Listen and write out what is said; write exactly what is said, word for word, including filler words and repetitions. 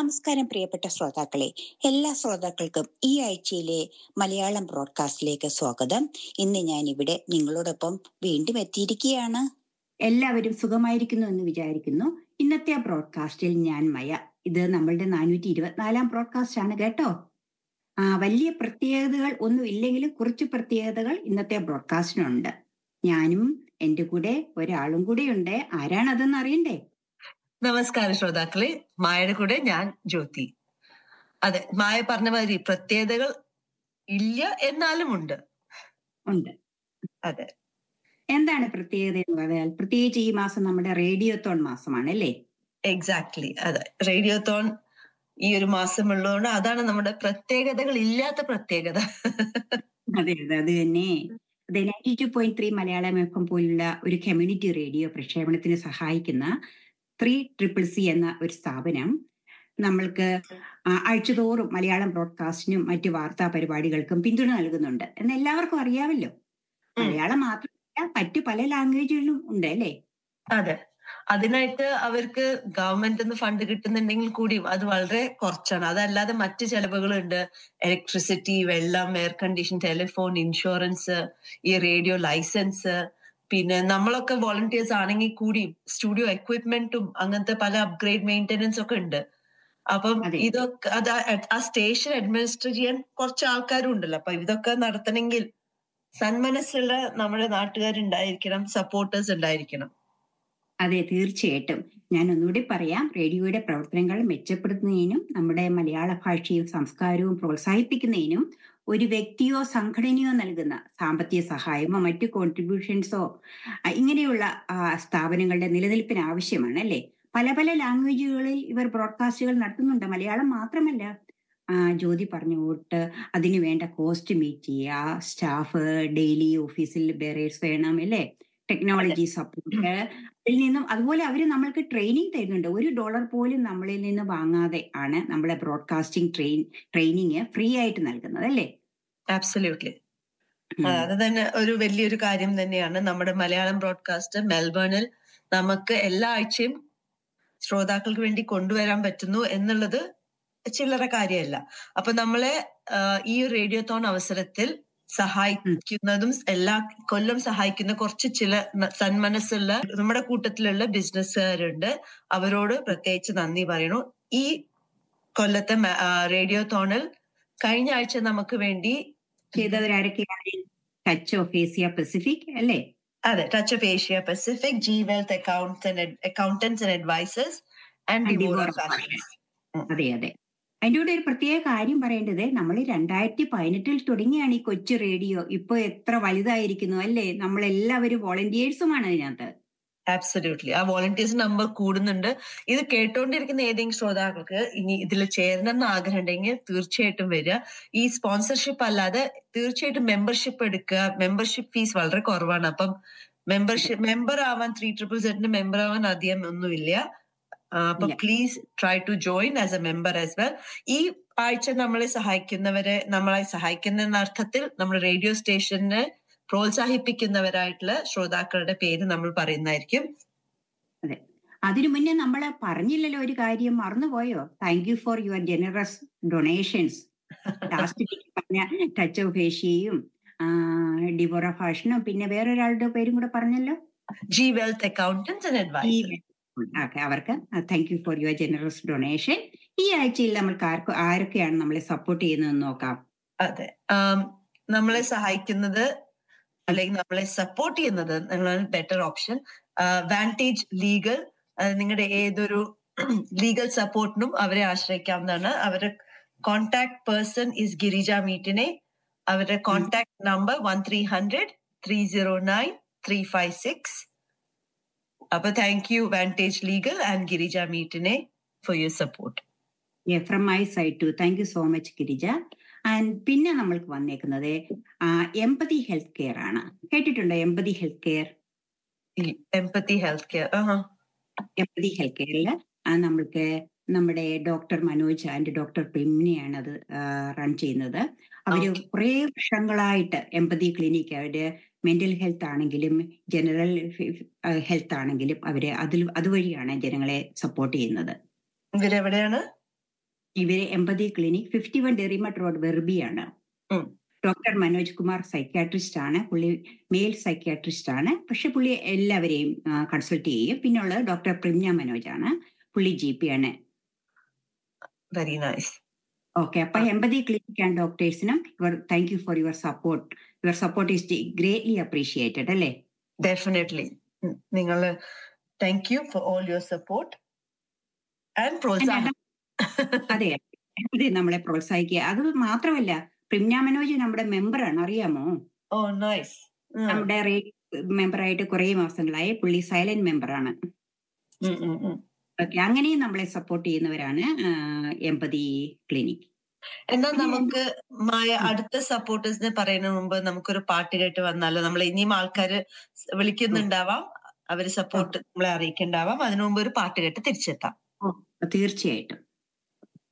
നമസ്കാരം പ്രിയപ്പെട്ട ശ്രോതാക്കളെ, എല്ലാ ശ്രോതാക്കൾക്കും ഈ ആഴ്ചയിലെ മലയാളം ബ്രോഡ്കാസ്റ്റിലേക്ക് സ്വാഗതം. ഇന്ന് ഞാൻ ഇവിടെ നിങ്ങളോടൊപ്പം വീണ്ടും എത്തിയിരിക്കുകയാണ്. എല്ലാവരും സുഖമായിരിക്കുന്നു എന്ന് വിചാരിക്കുന്നു. ഇന്നത്തെ ബ്രോഡ്കാസ്റ്റിൽ ഞാൻ മയ. ഇത് നമ്മളുടെ നാനൂറ്റി ഇരുപത്തിനാലാം ബ്രോഡ്കാസ്റ്റ് ആണ് കേട്ടോ. ആ വലിയ പ്രത്യേകതകൾ ഒന്നും ഇല്ലെങ്കിലും കുറച്ച് പ്രത്യേകതകൾ ഇന്നത്തെ ബ്രോഡ്കാസ്റ്റിനുണ്ട്. ഞാനും എന്റെ കൂടെ ഒരാളും കൂടെ ഉണ്ട്. ആരാണതെന്ന് അറിയണ്ടേ? നമസ്കാരം ശ്രോതാക്കളെ, മായയുടെ കൂടെ ഞാൻ ജ്യോതി. അതെ, മായ പറഞ്ഞ മാതിരി പ്രത്യേകതകൾ ഇല്ല എന്നാലും ഉണ്ട് ഉണ്ട് അതെ. എന്താണ് പ്രത്യേകത എന്ന് പറഞ്ഞാൽ, പ്രത്യേകിച്ച് ഈ മാസം നമ്മുടെ റേഡിയോത്തോൺ മാസമാണ് അല്ലേ? എക്സാക്ട്ലി, അതെ. റേഡിയോത്തോൺ ഈ ഒരു മാസം ഉള്ളതുകൊണ്ട് അതാണ് നമ്മുടെ പ്രത്യേകതകൾ ഇല്ലാത്ത പ്രത്യേകത. അതെ അതെ അത് തന്നെ. അതെ, ninety two point three Malayalam F M പോലുള്ള ഒരു കമ്മ്യൂണിറ്റി റേഡിയോ പ്രക്ഷേപണത്തിന് സഹായിക്കുന്ന ത്രീ ട്രിപ്പിൾ സി എന്ന ഒരു സ്ഥാപനം നമ്മൾക്ക് ആഴ്ചതോറും മലയാളം ബ്രോഡ്കാസ്റ്റിനും മറ്റു വാർത്താ പരിപാടികൾക്കും പിന്തുണ നൽകുന്നുണ്ട് എന്ന് എല്ലാവർക്കും അറിയാമല്ലോ. മലയാളം മാത്രമല്ല, മറ്റു പല ലാംഗ്വേജുകളിലും ഉണ്ട് അല്ലേ? അതെ, അതിനായിട്ട് അവർക്ക് ഗവൺമെന്റ് നിന്ന് ഫണ്ട് കിട്ടുന്നുണ്ടെങ്കിൽ കൂടിയും അത് വളരെ കുറച്ചാണ്. അതല്ലാതെ മറ്റ് ചെലവുകളുണ്ട്. ഇലക്ട്രിസിറ്റി, വെള്ളം, എയർ കണ്ടീഷൻ, ടെലിഫോൺ, ഇൻഷുറൻസ്, ഈ റേഡിയോ ലൈസൻസ്, പിന്നെ നമ്മളൊക്കെ വോളണ്ടിയേഴ്സ് ആണെങ്കിൽ കൂടി സ്റ്റുഡിയോ എക്വിപ്മെന്റും അങ്ങനത്തെ പല അപ്ഗ്രേഡ് മെയിൻ്റെനൻസ് ഒക്കെ ഉണ്ട്. അപ്പം ഇതൊക്കെ അത് ആ സ്റ്റേഷൻ അഡ്മിനിസ്റ്റർ ചെയ്യാൻ കുറച്ച് ആൾക്കാരും ഉണ്ടല്ലോ. അപ്പൊ ഇതൊക്കെ നടത്തണമെങ്കിൽ സന്മനസ്സുള്ള നമ്മുടെ നാട്ടുകാരുണ്ടായിരിക്കണം, സപ്പോർട്ടേഴ്സ് ഉണ്ടായിരിക്കണം. അതെ, തീർച്ചയായിട്ടും. ഞാൻ ഒന്നുകൂടി പറയാം, റേഡിയോയുടെ പ്രവർത്തനങ്ങൾ മെച്ചപ്പെടുത്തുന്നതിനും നമ്മുടെ മലയാള ഭാഷയും സംസ്കാരവും പ്രോത്സാഹിപ്പിക്കുന്നതിനും ഒരു വ്യക്തിയോ സംഘടനയോ നൽകുന്ന സാമ്പത്തിക സഹായമോ മറ്റു കോൺട്രിബ്യൂഷൻസോ ഇങ്ങനെയുള്ള സ്ഥാപനങ്ങളുടെ നിലനിൽപ്പിന് ആവശ്യമാണ് അല്ലേ? പല പല ലാംഗ്വേജുകളിൽ ഇവർ ബ്രോഡ്കാസ്റ്റുകൾ നടത്തുന്നുണ്ട്, മലയാളം മാത്രമല്ല. ജ്യോതി പറഞ്ഞുകൊണ്ട് അതിന് വേണ്ട കോസ്റ്റ് മീറ്റ് ചെയ്യുക, സ്റ്റാഫ് ഡെയിലി ഓഫീസിൽ ബെറേഴ്സ് വേണം അല്ലേ, ടെക്നോളജി സപ്പോർട്ട്, അതിൽ നിന്നും അതുപോലെ അവർ നമ്മൾക്ക് ട്രെയിനിങ് തരുന്നുണ്ട്. ഒരു ഡോളർ പോലും നമ്മളിൽ നിന്ന് വാങ്ങാതെ ആണ് നമ്മളെ ബ്രോഡ്കാസ്റ്റിംഗ് ട്രെയിൻ ട്രെയിനിങ് ഫ്രീ ആയിട്ട് നൽകുന്നത് അല്ലേ? ആബ്സല്യൂട്ട്ലി. അത് തന്നെ ഒരു വലിയൊരു കാര്യം തന്നെയാണ്. നമ്മുടെ മലയാളം ബ്രോഡ്കാസ്റ്റ് മെൽബണിൽ നമുക്ക് എല്ലാ ആഴ്ചയും ശ്രോതാക്കൾക്ക് വേണ്ടി കൊണ്ടുവരാൻ പറ്റുന്നു എന്നുള്ളത് ചില്ലറ കാര്യമല്ല. അപ്പൊ നമ്മളെ ഈ റേഡിയോത്തോൺ അവസരത്തിൽ സഹായിക്കുന്നതും എല്ലാ കൊല്ലം സഹായിക്കുന്ന കുറച്ച് ചില സന്മനസ്സുള്ള നമ്മുടെ കൂട്ടത്തിലുള്ള ബിസിനസ്സുകാരുണ്ട്. അവരോട് പ്രത്യേകിച്ച് നന്ദി പറയണു. ഈ കൊല്ലത്തെ റേഡിയോത്തോണിൽ കഴിഞ്ഞ ആഴ്ച നമുക്ക് വേണ്ടി ചെയ്തവരാരൊക്കെയാണ്? ടച്ച് ഓഫ് ഏഷ്യ പസഫിക് അല്ലേ? അതെ, touch of Asia Pacific, G wealth accountants and advisers and ഡിവോറ fashion. അതെ അതെ. അതിൻ്റെ കൂടെ ഒരു പ്രത്യേക കാര്യം പറയേണ്ടത്, നമ്മൾ രണ്ടായിരത്തി പതിനെട്ടിൽ തുടങ്ങിയാണ് ഈ കൊച്ചു റേഡിയോ. ഇപ്പൊ എത്ര വലുതായിരിക്കുന്നു അല്ലേ? നമ്മളെല്ലാവരും വോളണ്ടിയേഴ്സുമാണ് അതിനകത്ത്. ആബ്സല്യൂട്ട്ലി. ആ വോളണ്ടിയേഴ്സ് നമ്പർ കൂടുന്നുണ്ട്. ഇത് കേട്ടോണ്ടിരിക്കുന്ന ഏതെങ്കിലും ശ്രോതാക്കൾക്ക് ഇനി ഇതിൽ ചേരണം എന്ന് ആഗ്രഹം ഉണ്ടെങ്കിൽ തീർച്ചയായിട്ടും വരിക. ഈ സ്പോൺസർഷിപ്പ് അല്ലാതെ തീർച്ചയായിട്ടും മെമ്പർഷിപ്പ് എടുക്കുക. മെമ്പർഷിപ്പ് ഫീസ് വളരെ കുറവാണ്. അപ്പം മെമ്പർഷിപ്പ് മെമ്പർ ആവാൻ ത്രീ ട്രിപ്പിൾ സെറ്റിന് മെമ്പർ ആവാൻ അധികം ഒന്നുമില്ല. അപ്പൊ please try to join as A member as well. ഈ ആഴ്ച നമ്മളെ സഹായിക്കുന്നവരെ, നമ്മളെ സഹായിക്കുന്ന അർത്ഥത്തിൽ നമ്മൾ റേഡിയോ സ്റ്റേഷനെ പ്രോത്സാഹിപ്പിക്കുന്നവരായിട്ടുള്ള ശ്രോതാക്കളുടെ പേര് നമ്മൾ പറയുന്നതായിരിക്കും. അതെ, അതിനു മുന്നേ നമ്മൾ പറഞ്ഞില്ലല്ലോ ഒരു കാര്യം, മറന്നുപോയോ? Thank you for your generous donations. Last പറഞ്ഞ ടച്ച് ഓഫ് ഏഷ്യയും ഡിവോറ ഫാഷനും പിന്നെ വേറൊരാളുടെ പേരും കൂടെ പറഞ്ഞല്ലോ, G wealth accountants and advisers. അവർക്ക് thank you for your generous donation. ഈ ആഴ്ചയിൽ നമ്മൾക്ക് ആർക്ക് ആരൊക്കെയാണ് നമ്മളെ സപ്പോർട്ട് ചെയ്യുന്നതെന്ന് നോക്കാം. അതെ, നമ്മളെ സഹായിക്കുന്നത് അല്ലെങ്കിൽ നമ്മളെ സപ്പോർട്ട് ചെയ്യുന്നത് നിങ്ങളാണ് ബെറ്റർ ഓപ്ഷൻ. വാൻറ്റേജ് ലീഗൽ, നിങ്ങളുടെ ഏതൊരു ലീഗൽ സപ്പോർട്ടിനും അവരെ ആശ്രയിക്കാവുന്നതാണ്. അവരുടെ കോൺടാക്ട് പേഴ്സൺ ഇസ് ഗിരിജ മീറ്റിനെ. അവരുടെ contact number one three hundred three zero nine three five six. അപ്പൊ thank you vantage legal and Girija മീറ്റിനെ for your support. From my side to thank you so much Girija. And പിന്നെ നമ്മൾക്ക് വന്നേക്കുന്നത് empathy health care ആണ്. കേട്ടിട്ടുണ്ടോ empathy health care? Empathy health care empathy health കെയറിൽ നമ്മൾക്ക് നമ്മുടെ doctor Manoj and doctor പിമ്നെയാണ് അത് run ചെയ്യുന്നത്. അവര് കുറെ വർഷങ്ങളായിട്ട് എംപതി ക്ലിനിക്, അവര് മെന്റൽ ഹെൽത്ത് ആണെങ്കിലും ജനറൽ ഹെൽത്ത് ആണെങ്കിലും അവര് അതിൽ അതുവഴിയാണ് ജനങ്ങളെ സപ്പോർട്ട് ചെയ്യുന്നത്. ഇവരെവിടെയാണ്? ഇവര് എമ്പതി ക്ലിനിക് ഫിഫ്റ്റി വൺ ഡെറിമട്ട് റോഡ് വെർബിയാണ്. ഉം. ഡോക്ടർ മനോജ് കുമാർ സൈക്യാട്രിസ്റ്റ് ആണ്, പുള്ളി മെയിൽ സൈക്യാട്രിസ്റ്റ് ആണ്. പക്ഷെ പുള്ളി എല്ലാവരെയും കൺസൾട്ട് ചെയ്യും. പിന്നെ ഉള്ളത് ഡോക്ടർ പ്രജ്ഞ മനോജ് ആണ്, പുള്ളി ജി പി ആണ്. Very nice. ഓക്കെ, അപ്പൊ എമ്പതി clinic and ഡോക്ടേഴ്സിനും your thank you for your support. Your support is greatly appreciated അല്ലേ? ഡെഫിനറ്റ്ലി. നിങ്ങൾ thank you for all your support and പ്രോത്സാഹനം. അതെ, അതെ, നമ്മളെ പ്രോത്സാഹിക്കുക. അത് മാത്രമല്ല, പ്രജ്ഞ മനോജ് നമ്മുടെ മെമ്പറാണ്, അറിയാമോ? ഓ നൈസ്. നമ്മുടെ മെമ്പറായിട്ട് കുറെ മാസങ്ങളായി. പുള്ളി സൈലന്റ് മെമ്പറാണ്. ഓക്കെ, അങ്ങനെയും നമ്മളെ സപ്പോർട്ട് ചെയ്യുന്നവരാണ് എമ്പതി ക്ലിനിക്. എന്നാൽ നമുക്ക് മായ അടുത്ത സപ്പോർട്ടേഴ്സിനെ പറയുന്ന മുമ്പ് നമുക്കൊരു പാട്ട് കേട്ട് വന്നാലോ? നമ്മൾ ഇനിയും ആൾക്കാര് വിളിക്കുന്നുണ്ടാവാം, അവര് സപ്പോർട്ട് നമ്മളെ അറിയിക്കുന്നുണ്ടാവാം. അതിനു മുമ്പ് ഒരു പാട്ട് കേട്ട് തിരിച്ചെത്താം. തീർച്ചയായിട്ടും.